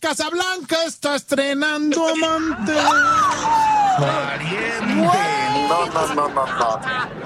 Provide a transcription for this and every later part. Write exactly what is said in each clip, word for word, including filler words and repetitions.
Casablanca está estrenando amante. Pariente. No, no, no, no, no.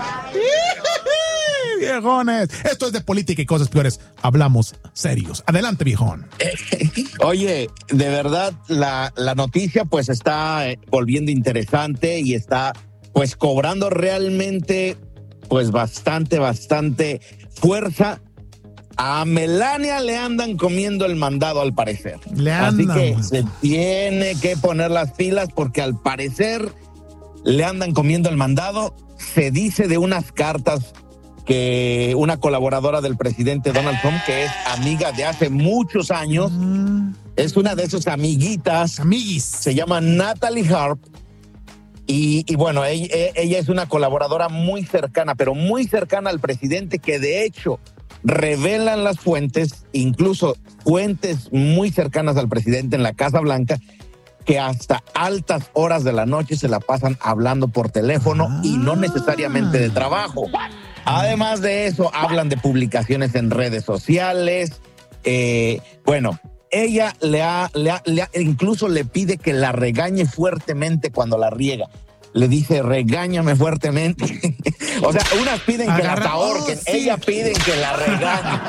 Viejones, esto es de política y cosas peores. Hablamos serios. Adelante, viejón. Oye, de verdad, la, la noticia pues está volviendo interesante y está pues cobrando realmente pues bastante, bastante fuerza. A Melania le andan comiendo el mandado al parecer. Le andan. Así que se tiene que poner las pilas porque al parecer le andan comiendo el mandado. Se dice de unas cartas que una colaboradora del presidente Donald Trump, que es amiga de hace muchos años, mm. es una de sus amiguitas. Amiguis. Se llama Natalie Harp. Y, y bueno, ella, ella es una colaboradora muy cercana, pero muy cercana al presidente, que de hecho revelan las fuentes, incluso fuentes muy cercanas al presidente en la Casa Blanca, que hasta altas horas de la noche se la pasan hablando por teléfono ah. y no necesariamente de trabajo. Además de eso, hablan de publicaciones en redes sociales. Eh, bueno, ella le ha, le ha, le ha, incluso le pide que la regañe fuertemente cuando la riega. Le dice, regáñame fuertemente. O sea, unas piden Agarra, que la ahorquen, oh, sí. ella piden que la regañe.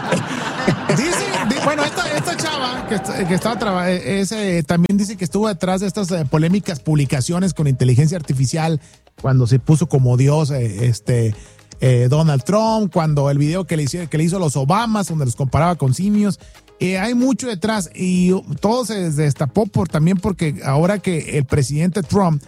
Dice, di, bueno, esta, esta chava que, que estaba es, eh, también dice que estuvo detrás de estas eh, polémicas publicaciones con inteligencia artificial cuando se puso como Dios eh, este eh, Donald Trump, cuando el video que le, hizo, que le hizo a los Obamas, donde los comparaba con simios. Eh, hay mucho detrás y todo se destapó por, también porque ahora que el presidente Trump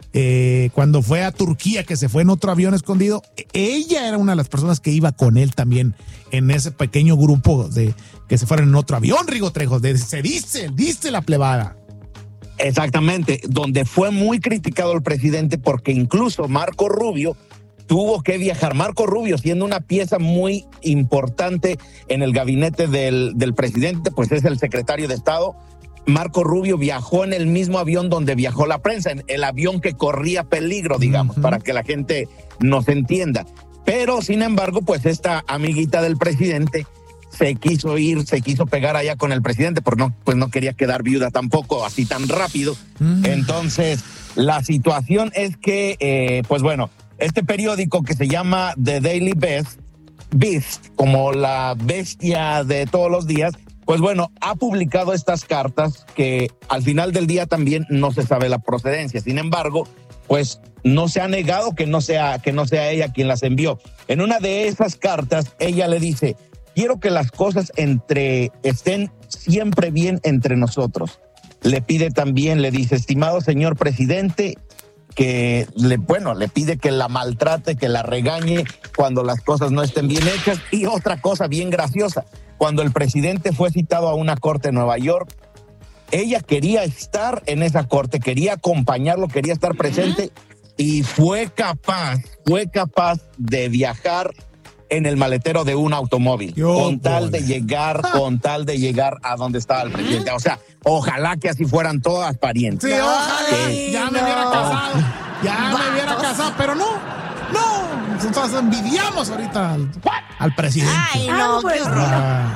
Eh, cuando fue a Turquía, que se fue en otro avión escondido, ella era una de las personas que iba con él también en ese pequeño grupo de que se fueron en otro avión, Rigo Trejos, de, se dice, dice la plebada. Exactamente, donde fue muy criticado el presidente porque incluso Marco Rubio tuvo que viajar. Marco Rubio, siendo una pieza muy importante en el gabinete del, del presidente, pues es el secretario de Estado. Marco Rubio viajó en el mismo avión donde viajó la prensa, en el avión que corría peligro, digamos, uh-huh. para que la gente nos entienda. Pero, sin embargo, pues esta amiguita del presidente se quiso ir, se quiso pegar allá con el presidente, porque no, pues no quería quedar viuda tampoco así tan rápido. Uh-huh. Entonces, la situación es que, eh, pues bueno, este periódico que se llama The Daily Beast, Beast, como la bestia de todos los días, pues bueno, ha publicado estas cartas que al final del día también no se sabe la procedencia. Sin embargo, pues no se ha negado que no sea, que no sea ella quien las envió. En una de esas cartas, ella le dice, quiero que las cosas entre, estén siempre bien entre nosotros. Le pide también, le dice, estimado señor presidente, que le, bueno, le pide que la maltrate, que la regañe cuando las cosas no estén bien hechas. Y otra cosa bien graciosa, cuando el presidente fue citado a una corte en Nueva York, ella quería estar en esa corte, quería acompañarlo, quería estar presente y fue capaz, fue capaz de viajar en el maletero de un automóvil, Yo, con tal boy. de llegar, con tal de llegar a donde estaba el presidente. O sea, ojalá que así fueran todas parientes. Sí, ojalá, que, ya me hubiera casado, ya me hubiera casado, pero no, no, nosotros envidiamos ahorita al, al presidente. Ay, no, qué horror.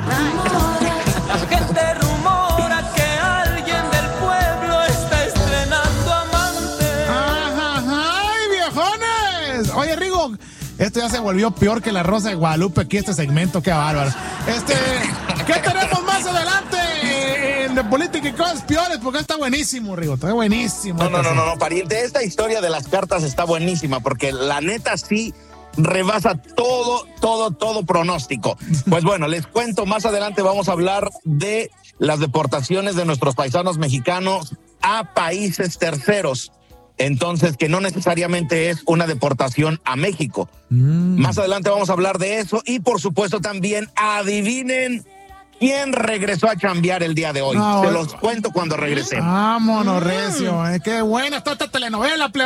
La gente rumora que alguien del pueblo está estrenando amante. Ajá, ay, viejones. Oye, Rigo, esto ya se volvió peor que la Rosa de Guadalupe aquí, este segmento, qué bárbaro. Este, ¿qué tenemos más adelante en de política y cosas peores? Porque está buenísimo, Rigo, está buenísimo. No, no, no, no, no, pariente, esta historia de las cartas está buenísima, porque la neta sí rebasa todo, todo, todo pronóstico. Pues bueno, les cuento, más adelante vamos a hablar de las deportaciones de nuestros paisanos mexicanos a países terceros. Entonces, que no necesariamente es una deportación a México. Mm. Más adelante vamos a hablar de eso y, por supuesto, también adivinen quién regresó a chambear el día de hoy. No, Se los cuento cuando regresemos. Vámonos, recio. Eh, qué buena está esta telenovela, plebe.